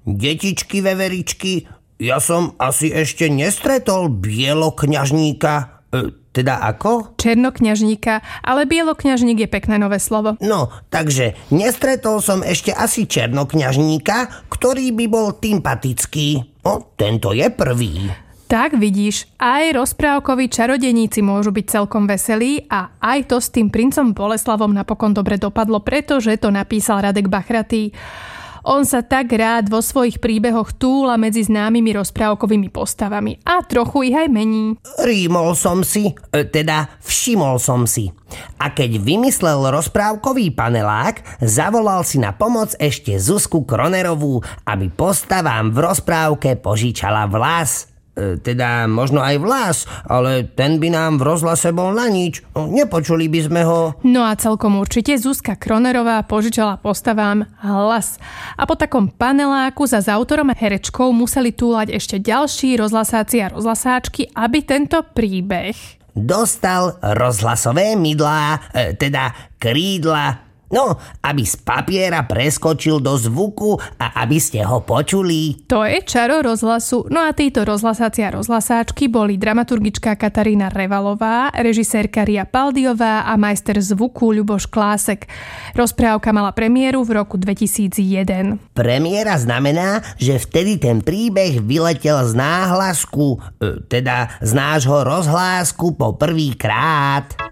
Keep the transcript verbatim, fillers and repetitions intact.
Detičky, veveričky, ja som asi ešte nestretol bielokňažníka. E, teda ako? Černokňažníka, ale bielokňažník je pekné nové slovo. No, takže nestretol som ešte asi černokňažníka, ktorý by bol sympatický. O, tento je prvý. Tak vidíš, aj rozprávkoví čarodejníci môžu byť celkom veselí a aj to s tým princom Boleslavom napokon dobre dopadlo, pretože to napísal Radek Bachratý. On sa tak rád vo svojich príbehoch túla medzi známymi rozprávkovými postavami a trochu ich aj mení. Rímol som si, teda všimol som si. A keď vymyslel rozprávkový panelák, zavolal si na pomoc ešte Zuzku Kronerovú, aby postavám v rozprávke požičala vlas. E, teda možno aj vlas, ale ten by nám v rozhlase bol na nič. Nepočuli by sme ho. No a celkom určite Zuzka Kronerová požičala postavám hlas. A po takom paneláku za s autorom a herečkou museli túlať ešte ďalší rozhlasáci a rozhlasáčky, aby tento príbeh dostal rozhlasové mydlá, e, teda krídla. No, aby z papiera preskočil do zvuku a aby ste ho počuli. To je čaro rozhlasu. No a títo rozhlasáci a rozhlasáčky boli dramaturgička Katarína Revalová, režisérka Ria Paldiová a majster zvuku Ľuboš Klásek. Rozprávka mala premiéru v roku dvetisícjeden. Premiéra znamená, že vtedy ten príbeh vyletel z náhlasku, teda z nášho rozhlásku po prvýkrát.